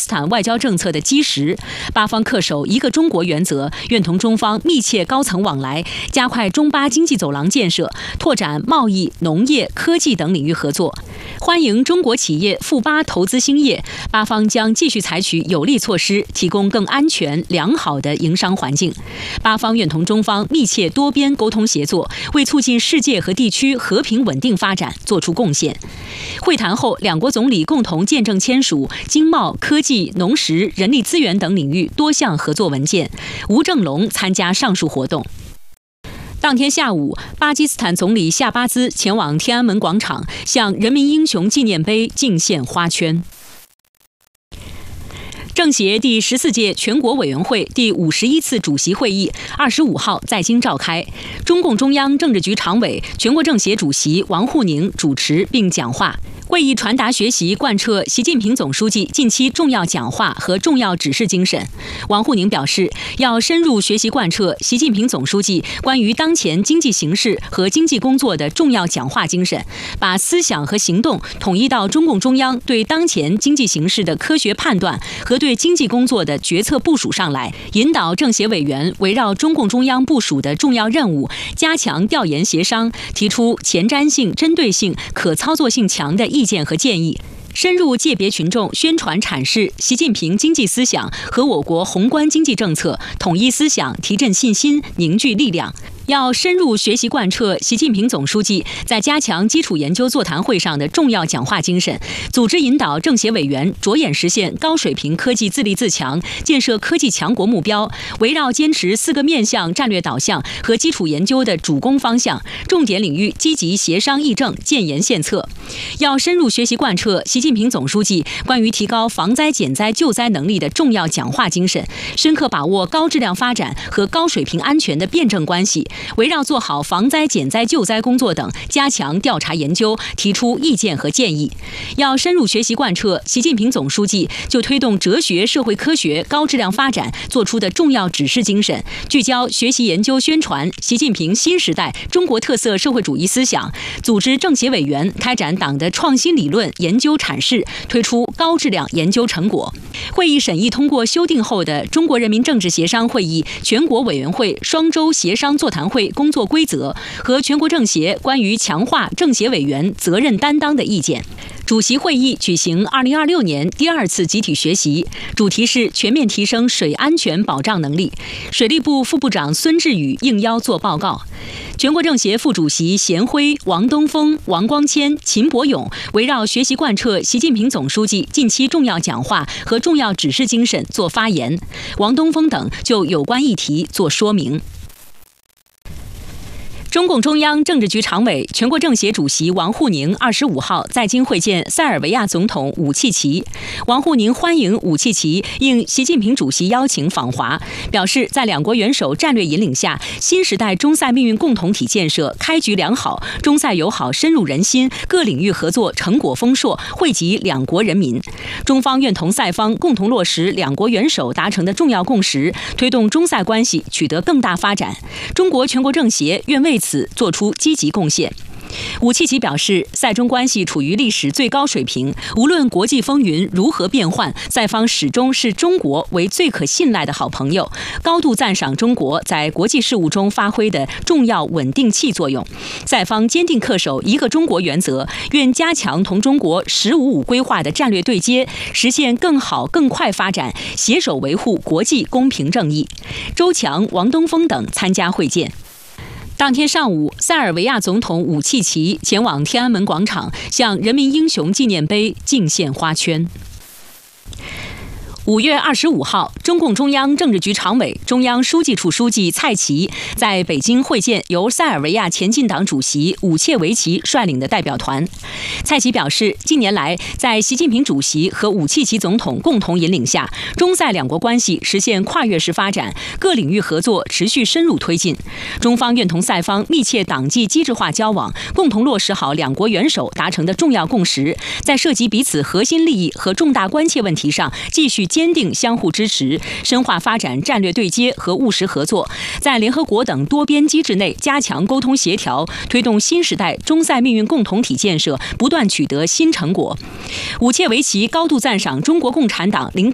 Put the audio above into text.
斯坦外交政策的基石。巴方恪守一个中国原则，愿同中方密切高层往来，加快中巴经济走廊建设，拓展贸易、农业、科技等领域合作，欢迎中国企业赴巴投资兴业。巴方将继续采取有力措施，提供更安全、良好的营商环境。巴方愿同中方密切多边沟通协作，为促进世界和地区和平稳定发展作出贡献。会谈后，两国总理共同见证签署经贸、科技、农食、人力资源等领域多项合作文件。吴正龙参加上述活动。当天下午，巴基斯坦总理夏巴兹前往天安门广场，向人民英雄纪念碑敬献花圈。政协第14届全国委员会第51次主席会议25号在京召开，中共中央政治局常委、全国政协主席王沪宁主持并讲话。会议传达学习贯彻习近平总书记近期重要讲话和重要指示精神。王沪宁表示，要深入学习贯彻习近平总书记关于当前经济形势和经济工作的重要讲话精神，把思想和行动统一到中共中央对当前经济形势的科学判断和对经济工作的决策部署上来，引导政协委员围绕中共中央部署的重要任务，加强调研协商，提出前瞻性、针对性、可操作性强的意见和建议，深入界别群众宣传阐释习近平经济思想和我国宏观经济政策，统一思想，提振信心，凝聚力量。要深入学习贯彻习近平总书记在加强基础研究座谈会上的重要讲话精神，组织引导政协委员着眼实现高水平科技自立自强，建设科技强国目标，围绕坚持4个面向战略导向和基础研究的主攻方向，重点领域积极协商议政，建言献策。要深入学习贯彻习近平总书记关于提高防灾减灾救灾能力的重要讲话精神，深刻把握高质量发展和高水平安全的辩证关系，围绕做好防灾减灾救灾工作等，加强调查研究，提出意见和建议。要深入学习贯彻习近平总书记就推动哲学、社会科学高质量发展做出的重要指示精神，聚焦学习研究宣传习近平新时代中国特色社会主义思想，组织政协委员开展党的创新理论研究阐释，推出高质量研究成果。会议审议通过修订后的中国人民政治协商会议全国委员会双周协商座谈会工作规则和全国政协关于强化政协委员责任担当的意见。主席会议举行2026年第2次集体学习，主题是全面提升水安全保障能力。水利部副部长孙志宇应邀作报告。全国政协副主席贤辉、王东峰、王光谦、秦伯勇围绕学习贯彻习近平总书记近期重要讲话和重要指示精神作发言，王东峰等就有关议题作说明。中共中央政治局常委、全国政协主席王沪宁25号在京会见塞尔维亚总统武契奇。王沪宁欢迎武契奇应习近平主席邀请访华，表示在两国元首战略引领下，新时代中塞命运共同体建设开局良好，中塞友好深入人心，各领域合作成果丰硕，惠及两国人民。中方愿同塞方共同落实两国元首达成的重要共识，推动中塞关系取得更大发展。中国全国政协愿为此做出积极贡献。武契奇表示，塞中关系处于历史最高水平，无论国际风云如何变幻，塞方始终视中国为最可信赖的好朋友，高度赞赏中国在国际事务中发挥的重要稳定器作用。塞方坚定恪守一个中国原则，愿加强同中国“十五五”规划的战略对接，实现更好更快发展，携手维护国际公平正义。周强、王东峰等参加会见。当天上午，塞尔维亚总统武契奇前往天安门广场，向人民英雄纪念碑敬献花圈。5月25号，中共中央政治局常委、中央书记处书记蔡奇在北京会见由塞尔维亚前进党主席武切维奇率领的代表团。蔡奇表示，近年来，在习近平主席和武契奇总统共同引领下，中塞两国关系实现跨越式发展，各领域合作持续深入推进。中方愿同塞方密切党纪机制化交往，共同落实好两国元首达成的重要共识，在涉及彼此核心利益和重大关切问题上继续坚定相互支持，深化发展战略对接和务实合作，在联合国等多边机制内加强沟通协调，推动新时代中塞命运共同体建设不断取得新成果。武切维奇高度赞赏中国共产党领导